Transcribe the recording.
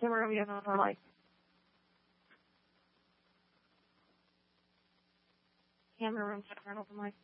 camera room, you have another light. Camera room, turn open light.